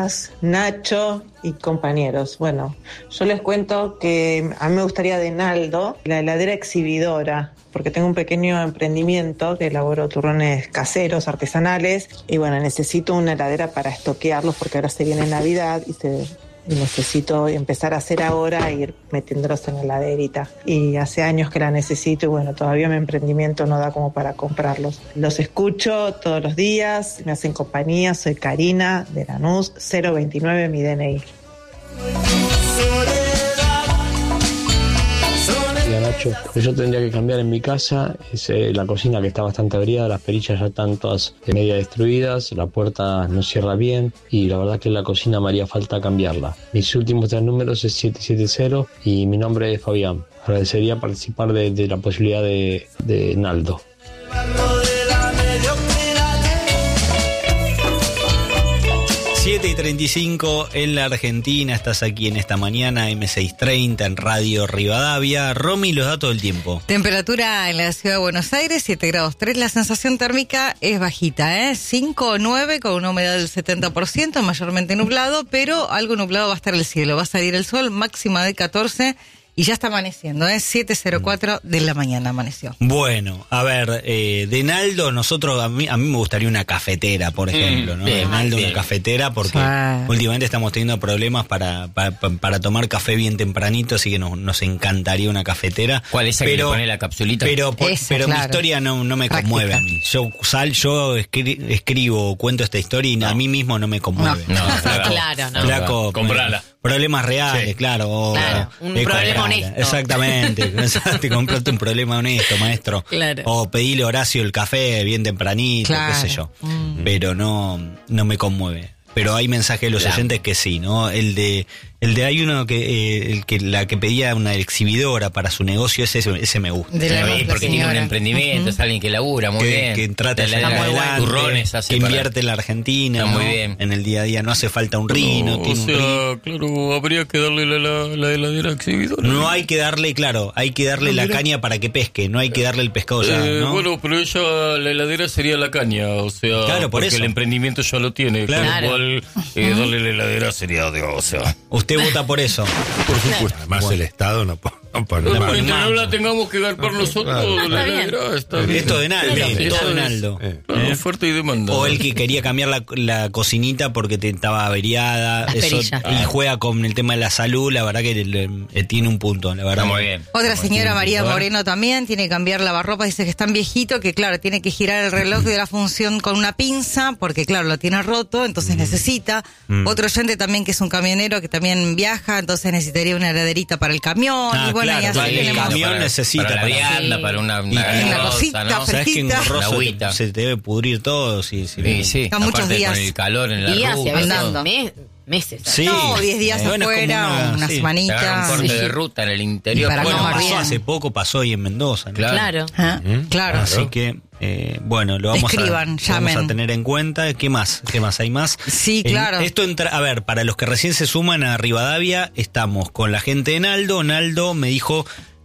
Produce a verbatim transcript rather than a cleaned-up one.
días, Nacho y compañeros. Bueno, yo les cuento que a mí me gustaría de Naldo, la heladera exhibidora, porque tengo un pequeño emprendimiento que elaboro turrones caseros, artesanales, y bueno, necesito una heladera para estoquearlos porque ahora se viene Navidad y se... y necesito empezar a hacer ahora e ir metiéndolos en la heladerita. Y hace años que la necesito y bueno, todavía mi emprendimiento no da como para comprarlos. Los escucho todos los días, me hacen compañía, soy Karina de Lanús, cero veintinueve mi D N I. Nacho, lo que yo tendría que cambiar en mi casa es eh, la cocina, que está bastante averiada, las perillas ya están todas de media destruidas, la puerta no cierra bien y la verdad que la cocina me haría falta cambiarla. Mis últimos tres números es siete siete cero y mi nombre es Fabián. Agradecería participar de, de la posibilidad de, de Naldo. siete y treinta y cinco en la Argentina, estás aquí en esta mañana, eme seiscientos treinta en Radio Rivadavia. Romy, los datos del tiempo. Temperatura en la ciudad de Buenos Aires, siete grados tres, la sensación térmica es bajita, ¿eh? cinco o nueve con una humedad del setenta por ciento, mayormente nublado, pero algo nublado va a estar el cielo, va a salir el sol, máxima de catorce. Y ya está amaneciendo, ¿eh? siete cero cuatro de la mañana amaneció. Bueno, a ver, eh, de Naldo, nosotros, a mí, a mí me gustaría una cafetera, por ejemplo, ¿no? Bien, de Naldo, bien. una cafetera, porque Ah. últimamente estamos teniendo problemas para, para, para tomar café bien tempranito, así que nos, nos encantaría una cafetera. ¿Cuál es esa que pero, le pone la capsulita? Pero, por- Esa, pero claro. mi historia no, no me Práctica. conmueve a mí. Yo, sal, yo escri- escribo, cuento esta historia y a mí mismo no me conmueve. No, no, flaco, claro, no. flaco, Comprala. Problemas reales, Sí. claro. o- Claro, un es problema comprarla. honesto. Exactamente. Te compraste un problema honesto, maestro. Claro. O pedile a Horacio el café bien tempranito, Claro. qué sé yo. Mm. Pero no, no me conmueve. Pero hay mensajes de los Claro. oyentes que sí, ¿no? El de, el de hay uno que, eh, el que la que pedía una exhibidora para su negocio, ese, ese me gusta. De la- Sí, la porque tiene un señora. emprendimiento, Ujú. es alguien que labura muy que, bien. que trata de la, sacar la, adelante, turrones hace que para- invierte en la Argentina, Está muy ¿no? bien. En el día a día no hace falta un rino, No, tiene o un rino. sea, claro, habría que darle la, la, la heladera exhibidora. No hay que darle, claro, hay que darle la caña para que pesque, no hay que darle el pescado ya, Eh, ¿no? Bueno, pero ella, la heladera sería la caña, o sea, Claro, por porque eso. el emprendimiento ya lo tiene, Claro. con lo cual eh, darle la heladera sería, de, o sea, Usted vota por eso. por supuesto. Además el Estado no, po- no pone No, más. mientras no la tengamos que garpar nosotros, Claro. la Está bien. heladera está bien. Esto de Naldo, Sí, esto eso de es, Naldo. eh, claro, oferta y demanda. O el que quería cambiar la, la cocinita porque te, estaba averiada. Las Eso, perillas. y juega con el tema de la salud, la verdad que le- le- le tiene un punto, la verdad. Está muy bien. Otra Está muy señora, bien. María A ver. Moreno, también tiene que cambiar lavarropa. Dice que es tan viejito que, claro, tiene que girar el reloj de la función con una pinza porque, claro, lo tiene roto, entonces necesita. Mm. Otro oyente también que es un camionero que también viaja, entonces necesitaría una heladerita para el camión. Ah, y bueno, claro, y así para el tenemos. camión para, necesita para la para- vianda, Sí. para una, Y- una, y una cosa, cosita ¿no? fresca. ¿Sabes que en La Gorroso agüita. te- se te debe pudrir todo? Sí, sí. Sí, sí. Está muchos Aparte días. con el calor en la Días y a ruta, veces andando. me- meses. Sí. No, diez días Bueno, es como afuera, una- una, sí. Te semanita. agarra un corte Sí. de ruta en el interior. Y para Bueno, comer pasó bien. hace poco, pasó ahí en Mendoza, ¿no? Claro. Claro. Ah, Claro. Así que, eh, bueno, lo vamos, Escriban, a, lo vamos llamen. a tener en cuenta. ¿Qué más? ¿Qué más? ¿Hay más? Sí, En- claro. esto entra, a ver, para los que recién se suman a Rivadavia, estamos con la gente de Naldo. Naldo me dijo